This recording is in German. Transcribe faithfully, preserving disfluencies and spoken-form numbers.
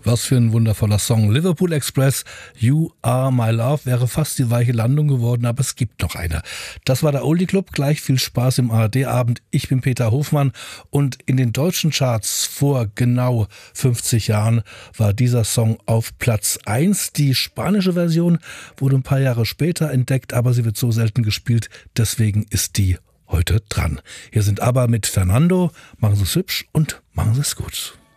Was für ein wundervoller Song. Liverpool Express, You Are My Love, wäre fast die weiche Landung geworden, aber es gibt noch eine. Das war der Oldie Club. Gleich viel Spaß im A R D-Abend. Ich bin Peter Hofmann und in den deutschen Charts vor genau fünfzig Jahren war dieser Song auf Platz eins. Die spanische Version wurde ein paar Jahre später entdeckt, aber sie wird so selten gespielt, deswegen ist die heute dran. Hier sind aber mit Fernando. Machen Sie es hübsch und machen Sie es gut.